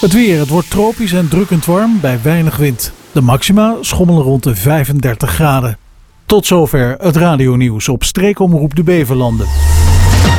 Het weer, het wordt tropisch en drukkend warm bij weinig wind. De maxima schommelen rond de 35 graden. Tot zover het radionieuws op Streekomroep de Beverlanden.